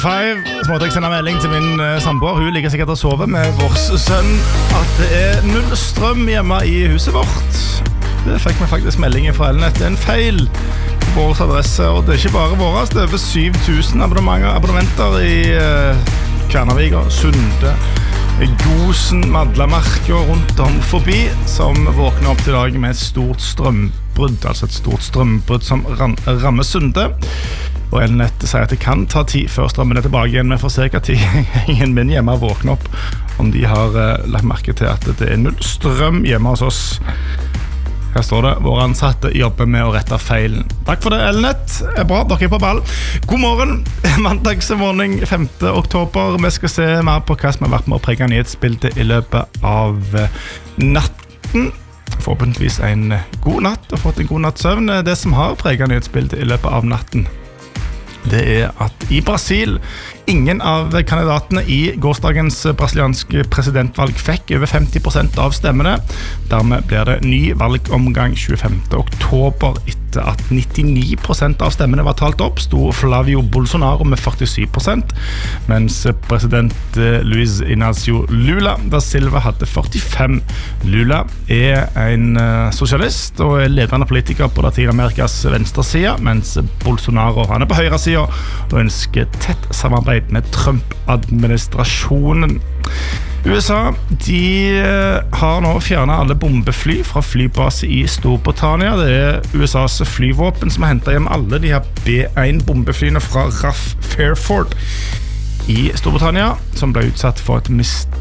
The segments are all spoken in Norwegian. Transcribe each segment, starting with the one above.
5 så måtte jeg sende melding til min samboer. Hun liker sikkert å sove med vår sønn at det null strøm hjemme i huset vårt. Det fikk vi faktisk melding fra Elnett. Det en feil på vår adresse, og det ikke bare våres. Det over 7000 abonnementer i Kværnervik, Sunde, Gosen, Madlamark og rundt om forbi, som våkner opp til dag med et stort strømbrudd, altså et stort strømbrudd som rammer Sunde. Og Elnett sier at det kan ta tid før strømmen tilbake igjen, men for cirka tid ingen min hjemme våkner opp om de har lagt merke til at det null strøm hjemme hos oss. Her står det, våre ansatte jobber med å rette feilen. Takk for det, Elnett. Bra, dere på ball. God morgen, mandagsmorgen 5. oktober. Vi skal se mer på hva som har vært med å prege nyhetsbildet i løpet av natten. Forhåpentligvis en god natt og fått en god natts søvn. Det som har preget nyhetsbildet i løpet av natten, det at i Brasil ingen av kandidatene i gårsdagens brasilianske presidentvalg fikk over 50% av stemmene. Dermed blir det ny valgomgang 25. oktober. Etter at 99% av stemmene var talt opp, sto Flavio Bolsonaro med 47%, mens president Luiz Inácio Lula da Silva hadde 45%. Lula en sosialist og ledende politiker på Latin-Amerikas venstreside, mens Bolsonaro han på høyre side og ønsker tett samarbeid med Trump-administrasjonen. USA, de har nå fjernet alle bombefly fra flybase i Storbritannia. Det USAs flyvåpen som har hentet hjem alle de her B-1-bombeflyene fra RAF Fairford i Storbritannia, som ble utsatt for et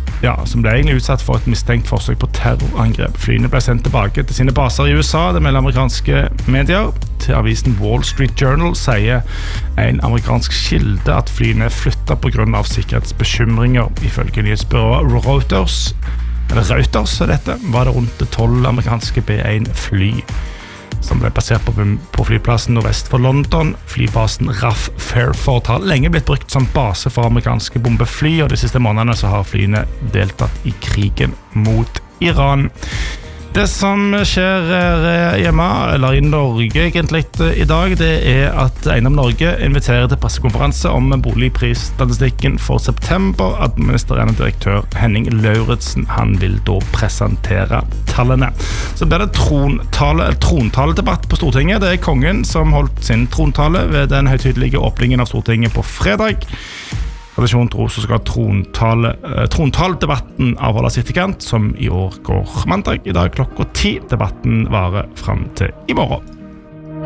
mistenkt forsøk på terrorangrep. Flyene ble sendt tilbake til sine baser i USA, det melder amerikanske medier. Til avisen Wall Street Journal sier en amerikansk kilde at flyene flyttet på grunn av sikkerhetsbekymringer. Ifølge nyhetsbyrået Reuters var det rundt 12 amerikanske B-1-fly som ble basert på flyplassen nordvest for London. Flybasen RAF Fairford har lenge blitt brukt som base for amerikanske bombefly, og de siste månedene så har flyene deltatt i krigen mot Iran. Det som skjer hjemme, eller i Norge egentlig i dag, det at Eiendom Norge inviterer til pressekonferanse om boligprisstatistikken for september. Administrerende direktør Henning Lauritsen, han vil da presentere tallene. Så blir det trontaledebatt på Stortinget. Det kongen som holdt sin trontale ved den høytidelige åpningen av Stortinget på fredag. Tradisjonen tro så skal trontaledebatten avholdes etterkant, som i år går mandag, i dag klokka 10. Debatten varer frem til i morgen.